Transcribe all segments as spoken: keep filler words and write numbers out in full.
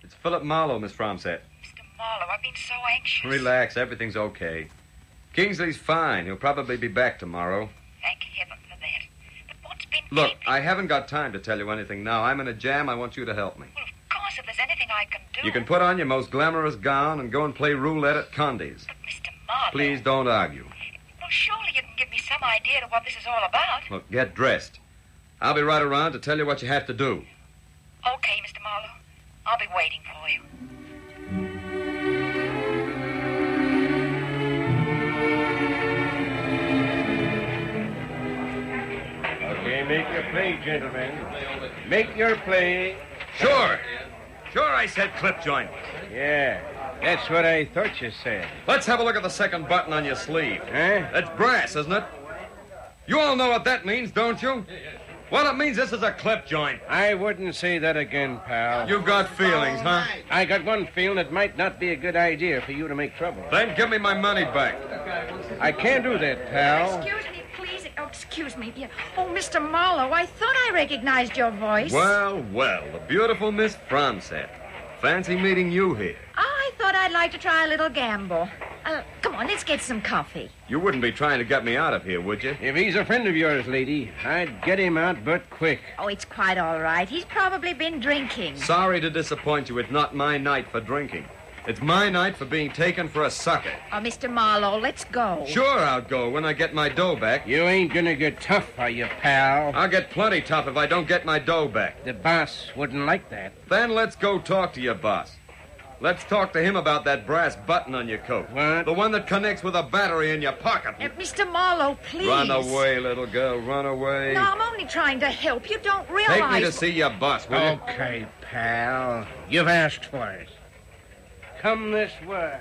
It's Philip Marlowe, Miss Fromset. Mister Marlowe, I've been so anxious. Relax, everything's okay. Kingsley's fine. He'll probably be back tomorrow. Thank heaven for that. But what's been Look, keeping... I haven't got time to tell you anything now. I'm in a jam. I want you to help me. Well, of course, if there's anything I can do... You can put on your most glamorous gown and go and play roulette at Condi's. But, Mister Marlowe... Please don't argue. Well, surely you can give me some idea of what this is all about. Look, get dressed. I'll be right around to tell you what you have to do. Okay, Mister Marlowe. I'll be waiting for you. Okay, make your play, gentlemen. Make your play. Sure. Sure, I said clip joint. Yeah, that's what I thought you said. Let's have a look at the second button on your sleeve. Huh? That's brass, isn't it? You all know what that means, don't you? Well, it means this is a clip joint. I wouldn't say that again, pal. You've got feelings, huh? I got one feeling it might not be a good idea for you to make trouble. Then give me my money back. I can't do that, pal. Excuse me, please. Oh, excuse me. Yeah. Oh, Mister Marlowe, I thought I recognized your voice. Well, well, the beautiful Miss Fromset. Fancy meeting you here. I thought I'd like to try a little gamble. Uh, come on, let's get some coffee. You wouldn't be trying to get me out of here, would you? If he's a friend of yours, lady, I'd get him out, but quick. Oh, it's quite all right. He's probably been drinking. Sorry to disappoint you. It's not my night for drinking. It's my night for being taken for a sucker. Oh, Mister Marlowe, let's go. Sure, I'll go when I get my dough back. You ain't gonna get tough, are you, pal? I'll get plenty tough if I don't get my dough back. The boss wouldn't like that. Then let's go talk to your boss. Let's talk to him about that brass button on your coat. What? The one that connects with a battery in your pocket. Uh, Mister Marlowe, please. Run away, little girl, run away. No, I'm only trying to help. You don't realize... Take me to see your boss, will you? Okay, pal. You've asked for it. Come this way.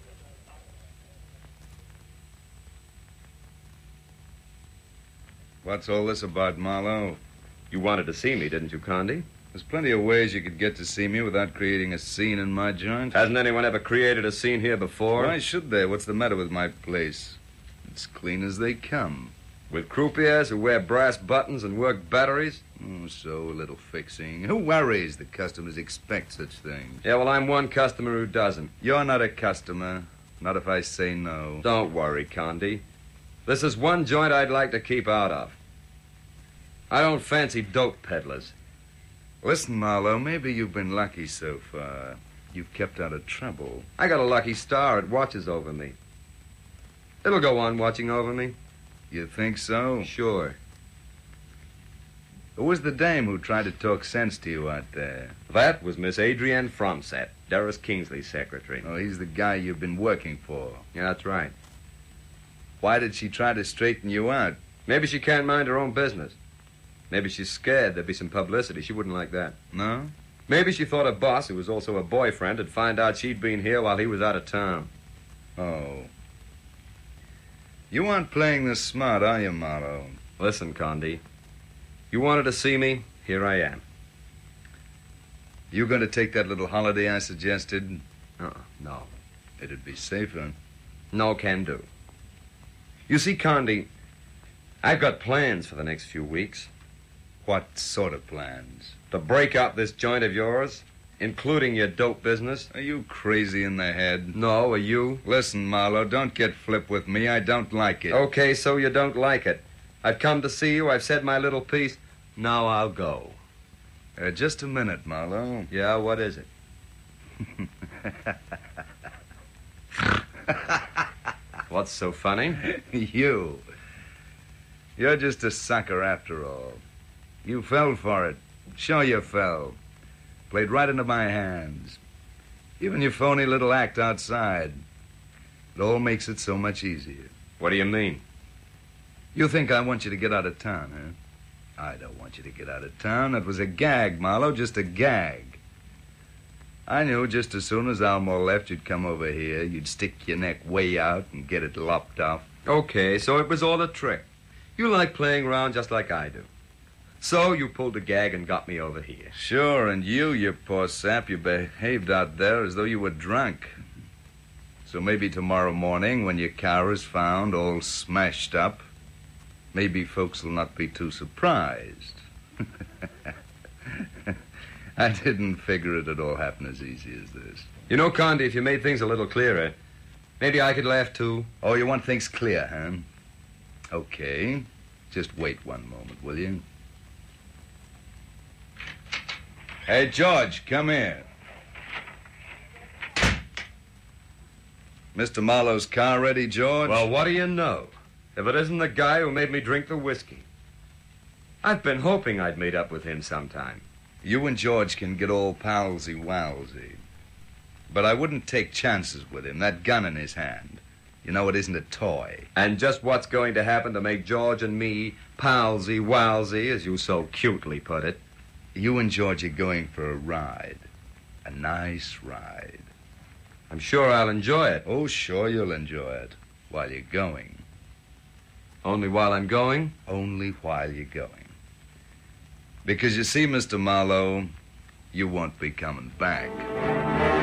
What's all this about, Marlowe? You wanted to see me, didn't you, Condi? There's plenty of ways you could get to see me without creating a scene in my joint. Hasn't anyone ever created a scene here before? Why should they? What's the matter with my place? It's clean as they come. With croupiers who wear brass buttons and work batteries? Oh, so a little fixing. Who worries? The customers expect such things. Yeah, well, I'm one customer who doesn't. You're not a customer. Not if I say no. Don't worry, Condi. This is one joint I'd like to keep out of. I don't fancy dope peddlers. Listen, Marlowe, maybe you've been lucky so far. You've kept out of trouble. I got a lucky star. It watches over me. It'll go on watching over me. You think so? Sure. Who was the dame who tried to talk sense to you out there? That was Miss Adrienne Fromset, Darris Kingsley's secretary. Oh, he's the guy you've been working for. Yeah, that's right. Why did she try to straighten you out? Maybe she can't mind her own business. Maybe she's scared there'd be some publicity. She wouldn't like that. No? Maybe she thought her boss, who was also her boyfriend, would find out she'd been here while he was out of town. Oh. You aren't playing this smart, are you, Marlowe? Listen, Condi. You wanted to see me? Here I am. You going to take that little holiday I suggested? Uh-uh, no. It'd be safer. No can do. You see, Condi, I've got plans for the next few weeks. What sort of plans? To break up this joint of yours, including your dope business. Are you crazy in the head? No, are you? Listen, Marlowe, don't get flip with me. I don't like it. Okay, so you don't like it. I've come to see you. I've said my little piece. Now I'll go. Uh, just a minute, Marlowe. Yeah, what is it? What's so funny? You. You're just a sucker after all. You fell for it. Sure you fell. Played right into my hands. Even your phony little act outside. It all makes it so much easier. What do you mean? You think I want you to get out of town, huh? I don't want you to get out of town. That was a gag, Marlowe, just a gag. I knew just as soon as Almore left, you'd come over here, you'd stick your neck way out and get it lopped off. Okay, so it was all a trick. You like playing around just like I do. So you pulled a gag and got me over here. Sure, and you, you poor sap, you behaved out there as though you were drunk. So maybe tomorrow morning, when your car is found all smashed up, maybe folks will not be too surprised. I didn't figure it'd all happen as easy as this. You know, Condi, if you made things a little clearer, maybe I could laugh too. Oh, you want things clear, huh? Okay. Just wait one moment, will you? Hey, George, come here. Mister Marlowe's car ready, George? Well, what do you know? If it isn't the guy who made me drink the whiskey. I've been hoping I'd meet up with him sometime. You and George can get all palsy-walsy. But I wouldn't take chances with him. That gun in his hand. You know it isn't a toy. And just what's going to happen to make George and me palsy-walsy, as you so cutely put it? You and George are going for a ride. A nice ride. I'm sure I'll enjoy it. Oh, sure you'll enjoy it. While you're going. Only while I'm going? Only while you're going. Because you see, Mister Marlowe, you won't be coming back.